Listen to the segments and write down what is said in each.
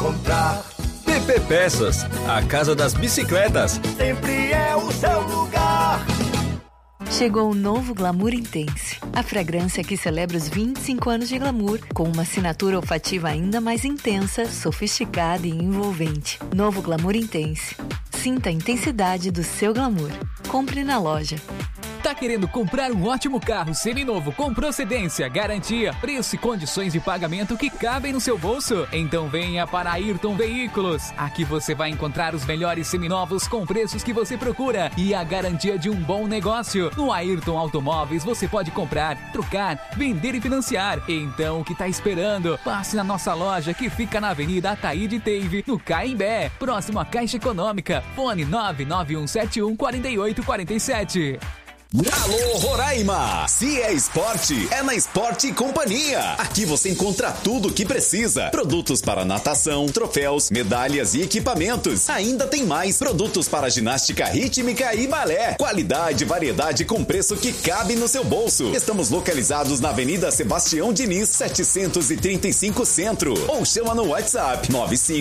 comprar. PP Peças, a casa das bicicletas. Sempre é o seu lugar. Chegou o novo Glamour Intense, a fragrância que celebra os 25 anos de glamour, com uma assinatura olfativa ainda mais intensa, sofisticada e envolvente. Novo Glamour Intense. Sinta a intensidade do seu glamour. Compre na loja. Tá querendo comprar um ótimo carro seminovo com procedência, garantia, preço e condições de pagamento que cabem no seu bolso? Então venha para Ayrton Veículos. Aqui você vai encontrar os melhores seminovos com preços que você procura e a garantia de um bom negócio. No Ayrton Automóveis você pode comprar, trocar, vender e financiar. Então o que tá esperando? Passe na nossa loja que fica na Avenida Ataíde Teive, no Caimbé, próximo à Caixa Econômica. Fone 991714847. Alô Roraima, se é esporte, é na Esporte Companhia. Aqui você encontra tudo o que precisa. Produtos para natação, troféus, medalhas e equipamentos. Ainda tem mais produtos para ginástica rítmica e balé. Qualidade e variedade com preço que cabe no seu bolso. Estamos localizados na Avenida Sebastião Diniz, 735 Centro. Ou chama no WhatsApp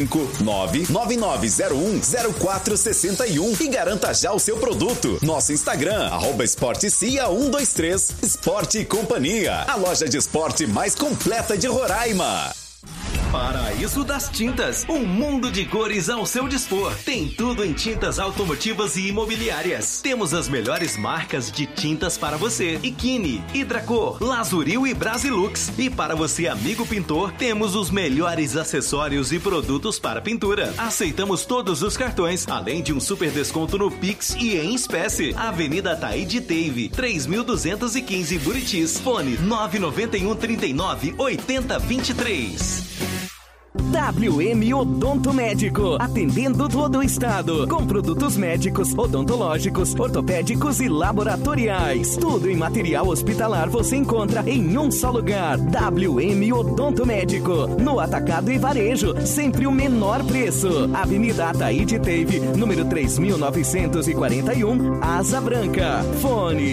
95999010461 e garanta já o seu produto. Nosso Instagram, @esportecia123. Esporte Companhia, a loja de esporte mais completa de Roraima. Paraíso das Tintas, um mundo de cores ao seu dispor. Tem tudo em tintas automotivas e imobiliárias. Temos as melhores marcas de tintas para você: Ikine, Hidracor, Lazuril e Brasilux. E para você, amigo pintor, temos os melhores acessórios e produtos para pintura. Aceitamos todos os cartões, além de um super desconto no Pix e em espécie. Avenida Ataíde Teive, 3215 Buritis. Fone 991 39 80 23. WM Odonto Médico, atendendo todo o estado, com produtos médicos, odontológicos, ortopédicos e laboratoriais. Tudo em material hospitalar você encontra em um só lugar. WM Odonto Médico, no atacado e varejo, sempre o menor preço. Avenida Ataíde Teive, número 3941, Asa Branca. Fone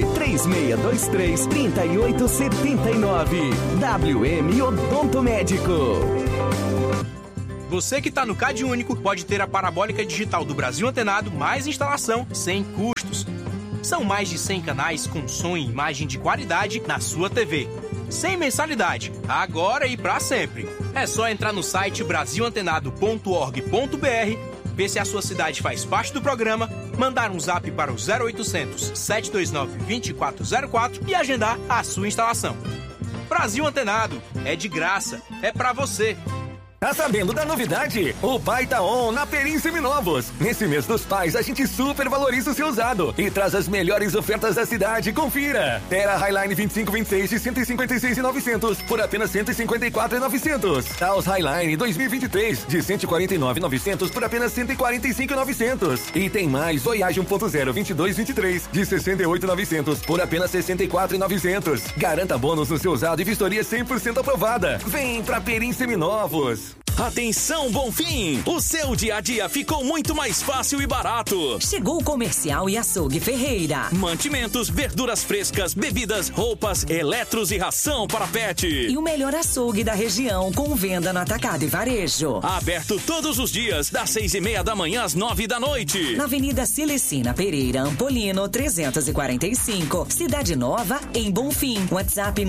3623-3879. WM Odonto Médico. Você que está no Cade Único pode ter a parabólica digital do Brasil Antenado mais instalação sem custos. São mais de 100 canais com som e imagem de qualidade na sua TV. Sem mensalidade, agora e para sempre. É só entrar no site brasilantenado.org.br, ver se a sua cidade faz parte do programa, mandar um zap para o 0800 729 2404 e agendar a sua instalação. Brasil Antenado, é de graça, é para você. Tá sabendo da novidade? O Pai tá on na Perim Seminovos. Nesse mês dos pais, a gente super valoriza o seu usado e traz as melhores ofertas da cidade. Confira! Terra Highline 2526 de 156.900 por apenas 154.900. Taos Highline 2023 de 149.900 por apenas 145.900. E tem mais Voyage 1.0 2223 de 68.900 por apenas 64.900. Garanta bônus no seu usado e vistoria 100% aprovada. Vem pra Perim Seminovos. Atenção, Bonfim! O seu dia a dia ficou muito mais fácil e barato. Chegou o Comercial e Açougue Ferreira. Mantimentos, verduras frescas, bebidas, roupas, eletros e ração para pet. E o melhor açougue da região com venda no atacado e varejo. Aberto todos os dias, das 6:30 da manhã às 9 da noite. Na Avenida Celecina Pereira Ampolino, 345, Cidade Nova, em Bonfim. WhatsApp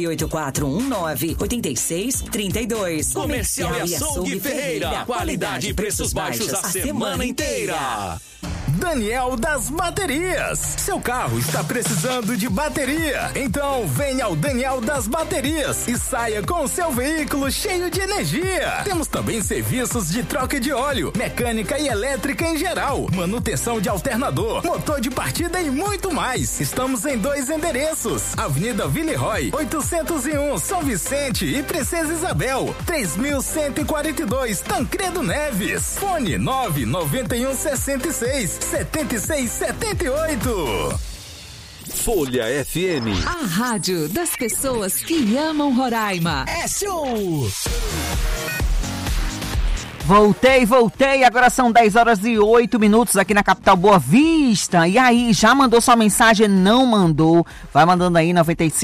98419-8632. Comercial e Açougue Ferreira. Qualidade e preços baixos a semana inteira. Daniel das Baterias. Seu carro está precisando de bateria? Então venha ao Daniel das Baterias e saia com o seu veículo cheio de energia. Temos também serviços de troca de óleo, mecânica e elétrica em geral, manutenção de alternador, motor de partida e muito mais. Estamos em 2 endereços: Avenida Villeroy, 801, São Vicente e Princesa Isabel, 3142, Tancredo Neves. Fone 99166-7678. Folha FM. A rádio das pessoas que amam Roraima. É show! Voltei, agora são 10h08 aqui na capital Boa Vista. E aí, já mandou sua mensagem? Não mandou? Vai mandando aí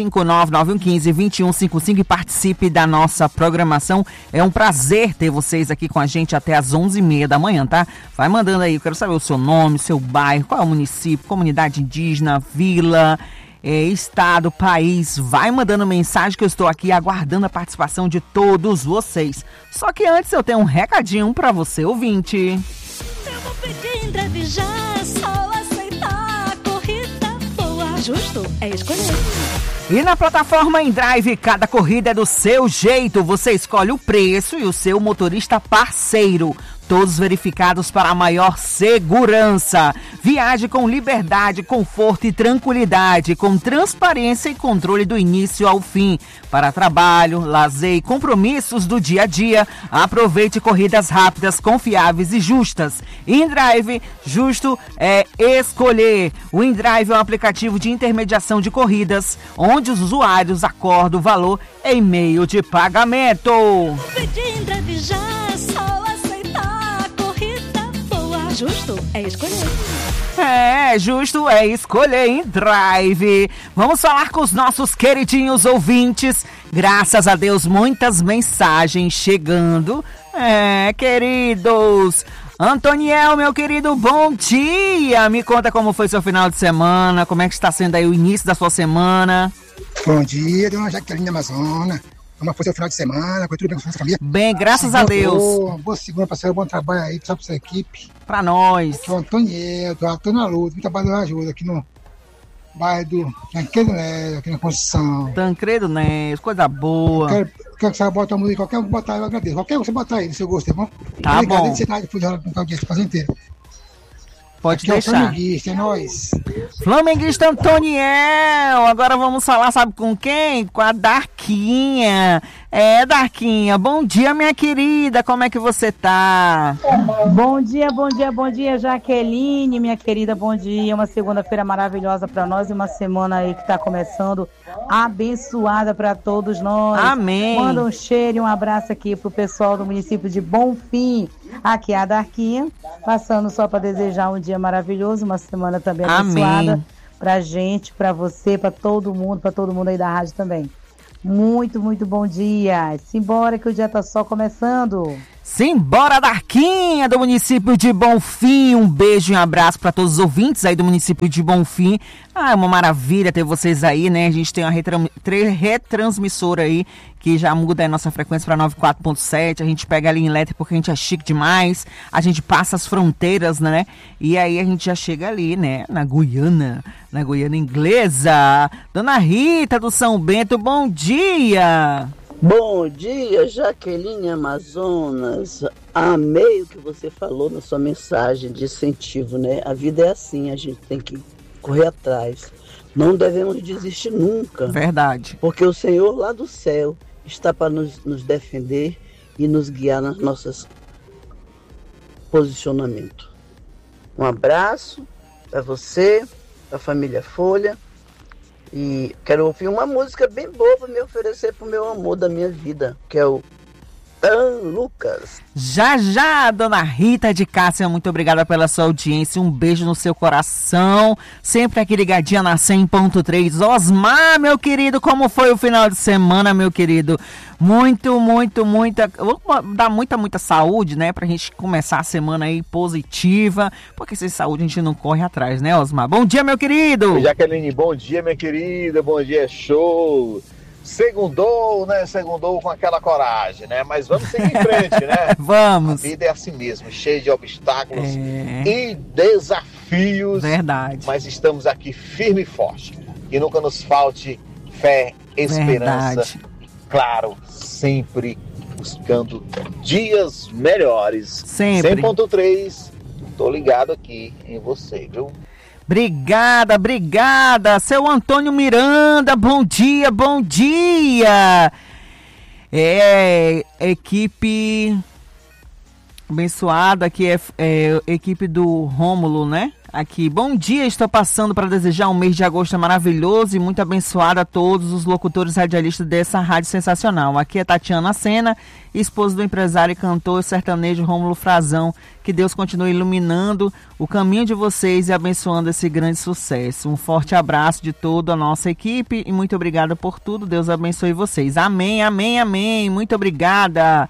959-9115-2155 e participe da nossa programação. É um prazer ter vocês aqui com a gente até as 11h30 da manhã, tá? Vai mandando aí, eu quero saber o seu nome, seu bairro, qual é o município, comunidade indígena, vila, estado, país. Vai mandando mensagem que eu estou aqui aguardando a participação de todos vocês. Só que antes eu tenho um recadinho para você, ouvinte. Eu vou pedir em breve já, é só aceitar a corrida boa. Justo é escolher. E na plataforma InDrive, cada corrida é do seu jeito. Você escolhe o preço e o seu motorista parceiro. Todos verificados para a maior segurança. Viaje com liberdade, conforto e tranquilidade, com transparência e controle do início ao fim. Para trabalho, lazer e compromissos do dia a dia, aproveite corridas rápidas, confiáveis e justas. InDrive, justo é escolher. O InDrive é um aplicativo de intermediação de corridas, onde os usuários acordam o valor em meio de pagamento. InDrive já é só aceitar a corrida boa. Justo é escolher. Justo é escolher InDrive. Vamos falar com os nossos queridinhos ouvintes. Graças a Deus, muitas mensagens chegando. Queridos. Antoniel, meu querido, bom dia. Me conta como foi seu final de semana, como é que está sendo aí o início da sua semana. Bom dia, dona Jaqueline Amazona. Como foi seu final de semana? Foi tudo bem com a sua família? Bem, graças a Deus. Boa segunda para você, bom trabalho aí, só para sua equipe. Para nós. Aqui é o Antoniel, tô na luta, muito trabalho ajuda aqui no bairro do Tancredo Neves, aqui na Construção. Tancredo Neves, coisa boa. Quero que você bote a música, qualquer um botar, eu agradeço. Qualquer um você botar aí, se eu gosto, tá bom? Tá obrigado, bom. De cenário, fui com a audiência, fazer inteiro. Pode aqui deixar. É o flamenguista, é nóis. Flamenguista Antoniel. Agora vamos falar, sabe com quem? Com a Darquinha. Darquinha, bom dia, minha querida. Como é que você tá? Bom dia, Jaqueline, minha querida, bom dia. Uma segunda-feira maravilhosa para nós e uma semana aí que tá começando abençoada para todos nós. Amém. Manda um cheiro e um abraço aqui pro pessoal do município de Bonfim. Aqui é a Darquinha, passando só para desejar um dia maravilhoso, uma semana também abençoada. Amém. Pra gente, pra você, pra todo mundo aí da rádio também. Muito, muito bom dia. Simbora que o dia tá só começando. Simbora, Darquinha, do município de Bonfim. Um beijo e um abraço para todos os ouvintes aí do município de Bonfim. É uma maravilha ter vocês aí, né? A gente tem uma retransmissora aí que já muda a nossa frequência para 94.7. A gente pega ali em letra porque a gente é chique demais. A gente passa as fronteiras, né? E aí a gente já chega ali, né? Na Guiana Inglesa. Dona Rita do São Bento, bom dia! Bom dia, Jaqueline Amazonas. Amei o que você falou na sua mensagem de incentivo, né? A vida é assim, a gente tem que correr atrás. Não devemos desistir nunca. Verdade. Porque o Senhor lá do céu está para nos defender e nos guiar nos nossos posicionamentos. Um abraço para você, para a família Folha. E quero ouvir uma música bem boa para me oferecer pro meu amor da minha vida, que é o Lucas. Já, dona Rita de Cássia, muito obrigada pela sua audiência, um beijo no seu coração, sempre aqui ligadinha na 100.3. Osmar, meu querido, como foi o final de semana, meu querido? Muita, vou dar muita saúde, né, pra gente começar a semana aí positiva, porque sem saúde a gente não corre atrás, né, Osmar? Bom dia, meu querido! Jaqueline, bom dia, minha querida, bom dia, show! Segundou, né? Segundou com aquela coragem, né? Mas vamos seguir em frente, né? Vamos. A vida é assim mesmo, cheia de obstáculos e desafios. Verdade. Mas estamos aqui firme e forte. Que nunca nos falte fé, esperança. Verdade. Claro, sempre buscando dias melhores. Sempre. 100.3, tô ligado aqui em você, viu? Obrigada. Seu Antônio Miranda, bom dia. Equipe abençoada, que é equipe do Rômulo, né? Aqui, bom dia, estou passando para desejar um mês de agosto maravilhoso e muito abençoado a todos os locutores radialistas dessa rádio sensacional. Aqui é Tatiana Sena, esposa do empresário e cantor sertanejo Rômulo Frazão. Que Deus continue iluminando o caminho de vocês e abençoando esse grande sucesso. Um forte abraço de toda a nossa equipe e muito obrigada por tudo. Deus abençoe vocês. Amém, amém, amém. Muito obrigada.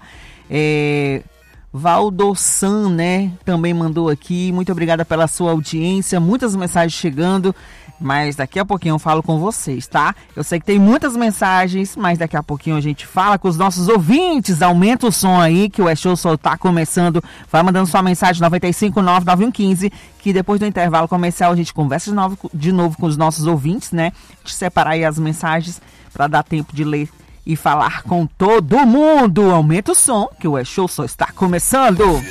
Valdossan, né, também mandou aqui, muito obrigada pela sua audiência, muitas mensagens chegando, mas daqui a pouquinho eu falo com vocês, tá? Eu sei que tem muitas mensagens, mas daqui a pouquinho a gente fala com os nossos ouvintes, aumenta o som aí, que o E-Show só tá começando, vai mandando sua mensagem 959-9115, que depois do intervalo comercial a gente conversa de novo com os nossos ouvintes, né, de separar aí as mensagens para dar tempo de ler e falar com todo mundo. Aumenta o som, que o E-Show só está começando.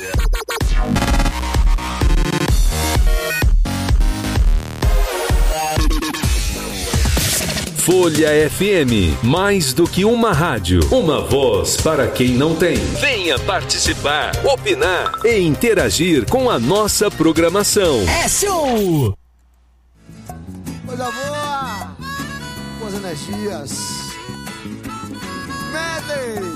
Folha FM, mais do que uma rádio, uma voz para quem não tem. Venha participar, opinar e interagir com a nossa programação. É show! Coisa boa! Boas energias. Medley!